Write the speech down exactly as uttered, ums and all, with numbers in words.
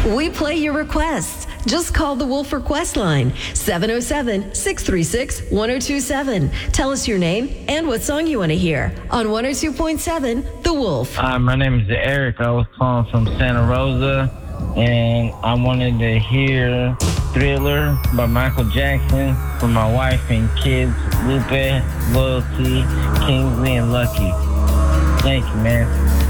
We play your requests. Just call the Wolf Request line, seven oh seven, six three six, one oh two seven. Tell us your name and what song you want to hear on one oh two point seven The Wolf. Hi, my name is Eric. I was calling from Santa Rosa, and I wanted to hear Thriller by Michael Jackson for my wife and kids, Lupe, Loyalty, Kingsley, and Lucky. Thank you, man.